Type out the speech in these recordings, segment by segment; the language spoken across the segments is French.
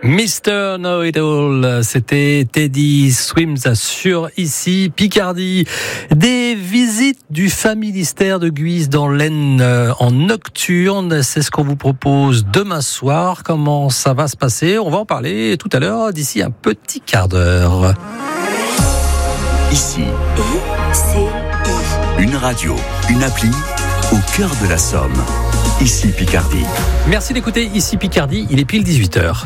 Mr. Know-It-All, c'était Teddy Swims sur Ici Picardie. Des visites du familistère de Guise dans l'Aisne en nocturne, c'est ce qu'on vous propose demain soir. Comment ça va se passer? On va en parler tout à l'heure, d'ici un petit quart d'heure. Ici, une radio, une appli au cœur de la Somme. Ici Picardie. Merci d'écouter Ici Picardie, il est pile 18h.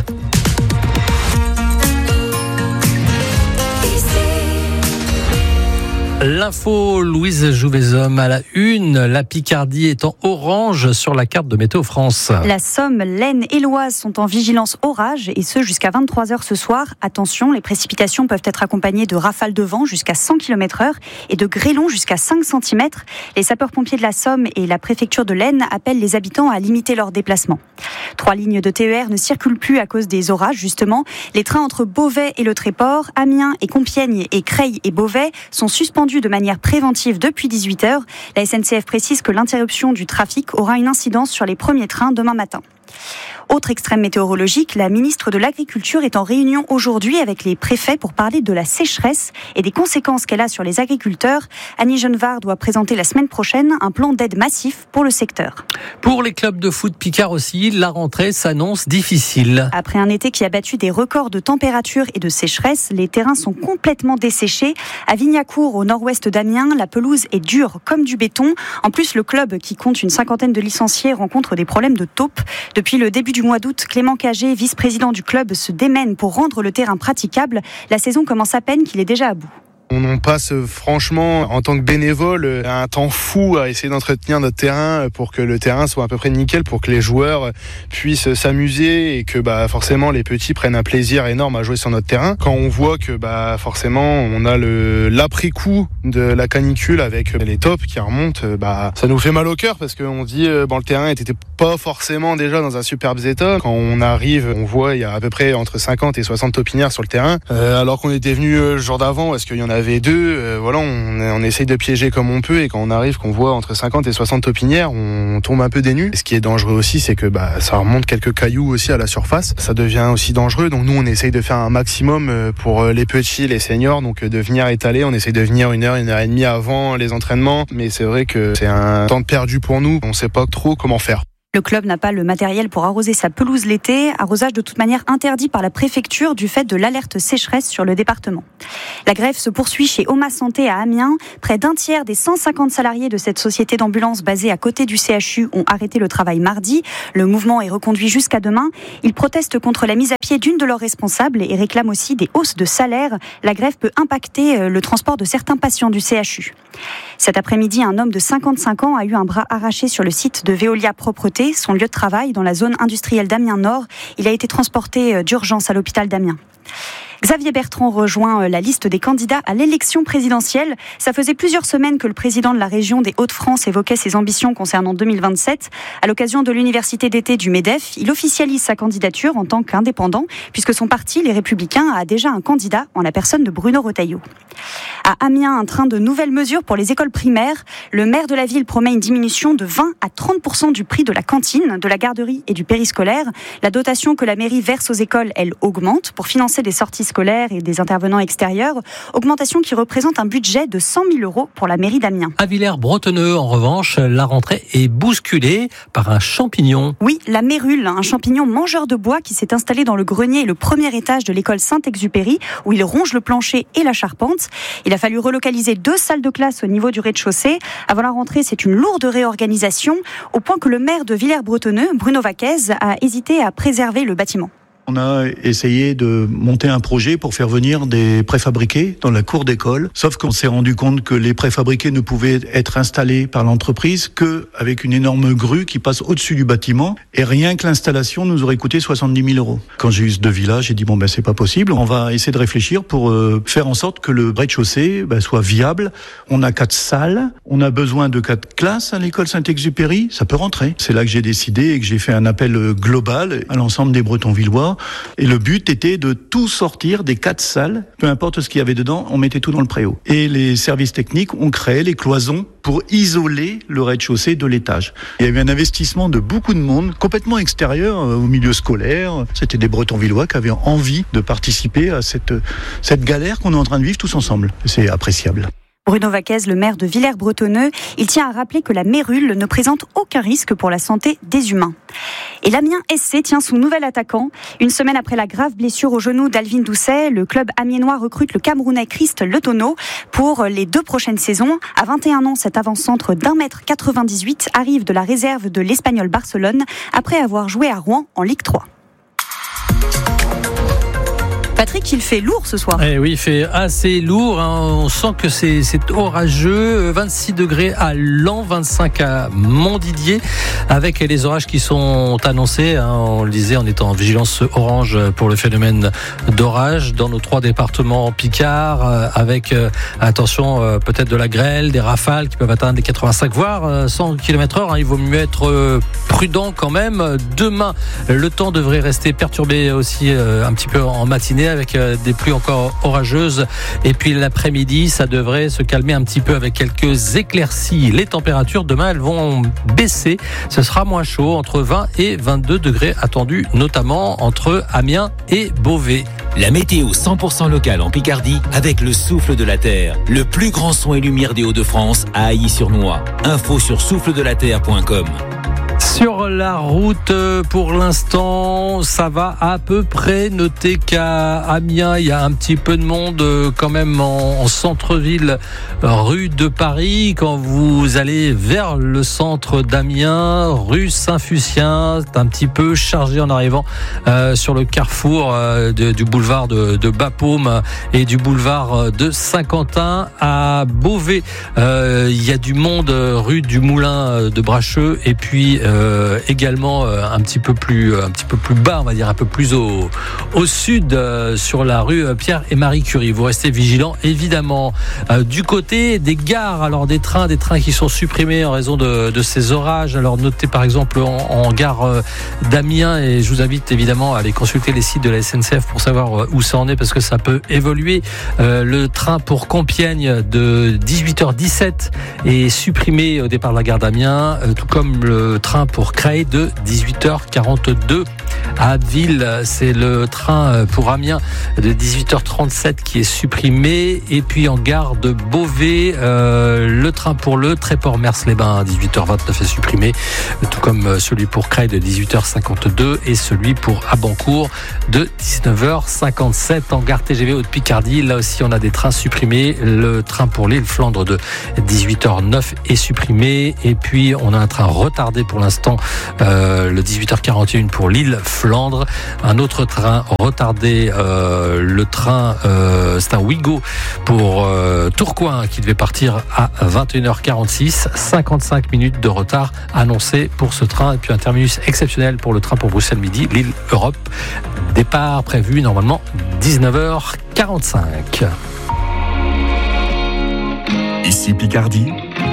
L'info, Louise Jouvezhomme à la une. La Picardie est en orange sur la carte de Météo France. La Somme, l'Aisne et l'Oise sont en vigilance orage et ce jusqu'à 23h ce soir. Attention, les précipitations peuvent être accompagnées de rafales de vent jusqu'à 100 km/h et de grêlons jusqu'à 5 cm. Les sapeurs-pompiers de la Somme et la préfecture de l'Aisne appellent les habitants à limiter leurs déplacements. 3 lignes de TER ne circulent plus à cause des orages, justement. Les trains entre Beauvais et le Tréport, Amiens et Compiègne et Creil et Beauvais sont suspendus de manière préventive depuis 18h. La SNCF précise que l'interruption du trafic aura une incidence sur les premiers trains demain matin. Autre extrême météorologique, la ministre de l'Agriculture est en réunion aujourd'hui avec les préfets pour parler de la sécheresse et des conséquences qu'elle a sur les agriculteurs. Annie Genevard doit présenter la semaine prochaine un plan d'aide massif pour le secteur. Pour les clubs de foot Picard aussi, la rentrée s'annonce difficile. Après un été qui a battu des records de température et de sécheresse, les terrains sont complètement desséchés. À Vignacourt, au nord-ouest d'Amiens, la pelouse est dure comme du béton. En plus, le club, qui compte une cinquantaine de licenciés, rencontre des problèmes de taupe. Depuis le début du mois d'août, Clément Cagé, vice-président du club, se démène pour rendre le terrain praticable. La saison commence à peine qu'il est déjà à bout. On passe franchement, en tant que bénévole, un temps fou à essayer d'entretenir notre terrain pour que le terrain soit à peu près nickel, pour que les joueurs puissent s'amuser et que forcément les petits prennent un plaisir énorme à jouer sur notre terrain. Quand on voit que forcément on a l'après-coup de la canicule avec les tops qui remontent, ça nous fait mal au cœur parce qu'on se dit le terrain était pas forcément déjà dans un superbe état. Quand on arrive, on voit il y a à peu près entre 50 et 60 topinières sur le terrain, alors qu'on était venu le jour d'avant parce qu'il y en avait deux. On essaye de piéger comme on peut et quand on arrive, qu'on voit entre 50 et 60 topinières, on tombe un peu des nues. Ce qui est dangereux aussi, c'est que ça remonte quelques cailloux aussi à la surface. Ça devient aussi dangereux. Donc nous, on essaye de faire un maximum pour les petits, les seniors, donc de venir étaler. On essaye de venir une heure et demie avant les entraînements. Mais c'est vrai que c'est un temps perdu pour nous. On ne sait pas trop comment faire. Le club n'a pas le matériel pour arroser sa pelouse l'été, arrosage de toute manière interdit par la préfecture du fait de l'alerte sécheresse sur le département. La grève se poursuit chez Oma Santé à Amiens. Près d'un tiers des 150 salariés de cette société d'ambulance basée à côté du CHU ont arrêté le travail mardi. Le mouvement est reconduit jusqu'à demain. Ils protestent contre la mise à pied d'une de leurs responsables et réclament aussi des hausses de salaire. La grève peut impacter le transport de certains patients du CHU. Cet après-midi, un homme de 55 ans a eu un bras arraché sur le site de Veolia Propreté, son lieu de travail dans la zone industrielle d'Amiens Nord. Il a été transporté d'urgence à l'hôpital d'Amiens. Xavier Bertrand rejoint la liste des candidats à l'élection présidentielle. Ça faisait plusieurs semaines que le président de la région des Hauts-de-France évoquait ses ambitions concernant 2027. À l'occasion de l'université d'été du MEDEF, il officialise sa candidature en tant qu'indépendant, puisque son parti, les Républicains, a déjà un candidat en la personne de Bruno Retailleau. À Amiens, un train de nouvelles mesures pour les écoles primaires. Le maire de la ville promet une diminution de 20 à 30% du prix de la cantine, de la garderie et du périscolaire. La dotation que la mairie verse aux écoles, elle, augmente pour financer des sorties scolaires et des intervenants extérieurs. Augmentation qui représente un budget de 100 000 € pour la mairie d'Amiens. À Villers-Bretonneux, en revanche, la rentrée est bousculée par un champignon. Oui, la mérule, un champignon mangeur de bois qui s'est installé dans le grenier et le premier étage de l'école Saint-Exupéry, où il ronge le plancher et la charpente. Il a fallu relocaliser 2 salles de classe au niveau du rez-de-chaussée. Avant la rentrée, c'est une lourde réorganisation, au point que le maire de Villers-Bretonneux, Bruno Vaquez, a hésité à préserver le bâtiment. On a essayé de monter un projet pour faire venir des préfabriqués dans la cour d'école. Sauf qu'on s'est rendu compte que les préfabriqués ne pouvaient être installés par l'entreprise qu'avec une énorme grue qui passe au-dessus du bâtiment. Et rien que l'installation nous aurait coûté 70 000 €. Quand j'ai eu ce devis-là, j'ai dit c'est pas possible. On va essayer de réfléchir pour faire en sorte que le rez-de-chaussée soit viable. On a 4 salles. On a besoin de 4 classes à l'école Saint-Exupéry. Ça peut rentrer. C'est là que j'ai décidé et que j'ai fait un appel global à l'ensemble des Bretons-Villois Et le but était de tout sortir des 4 salles, peu importe ce qu'il y avait dedans, on mettait tout dans le préau. Et les services techniques ont créé les cloisons pour isoler le rez-de-chaussée de l'étage. Il y avait un investissement de beaucoup de monde, complètement extérieur, au milieu scolaire. C'était des Bretonvillois qui avaient envie de participer à cette galère qu'on est en train de vivre tous ensemble. C'est appréciable. Bruno Vaquez, le maire de Villers-Bretonneux, il tient à rappeler que la mérule ne présente aucun risque pour la santé des humains. Et l'Amiens SC tient son nouvel attaquant. Une semaine après la grave blessure au genou d'Alvin Doucet, le club amiénois recrute le Camerounais Christ Le Tonneau pour les 2 prochaines saisons. À 21 ans, cet avant-centre d'1m98 arrive de la réserve de l'Espagnol Barcelone après avoir joué à Rouen en Ligue 3. Patrick, il fait lourd ce soir. Eh oui, il fait assez lourd. On sent que c'est orageux. 26 degrés à Laon, 25 à Montdidier, avec les orages qui sont annoncés. On le disait, on est en vigilance orange pour le phénomène d'orage dans nos 3 départements Picard, avec attention peut-être de la grêle, des rafales qui peuvent atteindre les 85 voire 100 km/h. Il vaut mieux être prudent quand même. Demain, le temps devrait rester perturbé aussi un petit peu en matinée, avec des pluies encore orageuses, et puis l'après-midi ça devrait se calmer un petit peu avec quelques éclaircies. Les températures demain elles vont baisser, ce sera moins chaud, entre 20 et 22 degrés attendus, notamment entre Amiens et Beauvais. La météo 100% locale en Picardie avec le souffle de la terre, le plus grand son et lumière des Hauts-de-France à Ailly-sur-Noix. Info sur souffledelaterre.com. Sur la route, pour l'instant, ça va à peu près. Notez qu'à Amiens, il y a un petit peu de monde quand même en centre-ville, rue de Paris. Quand vous allez vers le centre d'Amiens, rue Saint-Fucien, c'est un petit peu chargé en arrivant sur le carrefour du boulevard de Bapaume et du boulevard de Saint-Quentin. À Beauvais, il y a du monde rue du Moulin de Bracheux, et puis également un petit peu plus bas, on va dire un peu plus au sud, sur la rue Pierre et Marie Curie. Vous restez vigilants évidemment. Du côté des gares, alors des trains qui sont supprimés en raison de ces orages. Alors notez par exemple en gare d'Amiens, et je vous invite évidemment à aller consulter les sites de la SNCF pour savoir où ça en est, parce que ça peut évoluer. Le train pour Compiègne de 18h17 est supprimé au départ de la gare d'Amiens, tout comme le train pour Creil de 18h42. À Abbeville, c'est le train pour Amiens de 18h37 qui est supprimé. Et puis en gare de Beauvais, le train pour le Tréport-Mers-les-Bains à 18h29 est supprimé, tout comme celui pour Creil de 18h52 et celui pour Abancourt de 19h57. En gare TGV Haute-Picardie, là aussi on a des trains supprimés. Le train pour l'île Flandre de 18h09 est supprimé, et puis on a un train retardé pour l'instant, le 18h41 pour l'île Flandre. Un autre train retardé, le train c'est un Ouigo pour Tourcoing qui devait partir à 21h46. 55 minutes de retard annoncé pour ce train, et puis un terminus exceptionnel pour le train pour Bruxelles Midi, l'île Europe. Départ prévu normalement 19h45. Ici Picardie.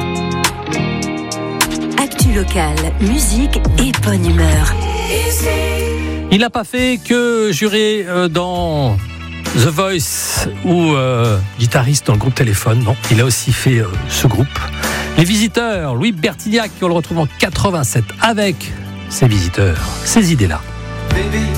Actu locale, musique et bonne humeur. Il n'a pas fait que jurer dans The Voice ou guitariste dans le groupe Téléphone. Non, il a aussi fait ce groupe. Les Visiteurs, Louis Bertignac, on le retrouve en 87 avec ses Visiteurs, ces idées-là.